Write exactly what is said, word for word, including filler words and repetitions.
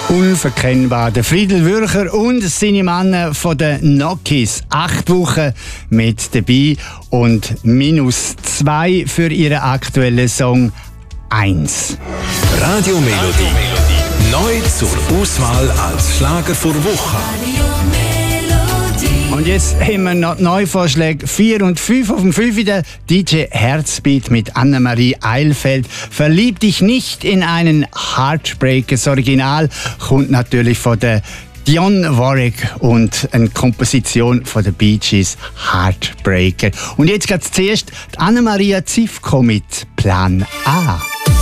Unverkennbar. Der Friedel Würcher und seine Männer von den Nokis. Acht Wochen mit dabei und minus zwei für ihren aktuellen Song eins. Radiomelodie. Neu zur Auswahl als Schlager vor Woche. Und jetzt haben wir noch die Neuvorschläge vier und fünf. Auf dem fünf der D J Herzbeat mit Annemarie Eilfeld. Verlieb dich nicht in einen Heartbreaker. Das Original kommt natürlich von der Dionne Warwick und eine Komposition von den Bee Gees, Heartbreaker. Und jetzt geht zuerst die Annemaria Zivko mit Plan A.